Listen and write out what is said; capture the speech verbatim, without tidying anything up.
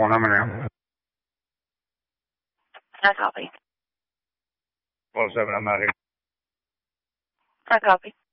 one, I'm in there. I copy. twelve seven, I'm out here. I copy.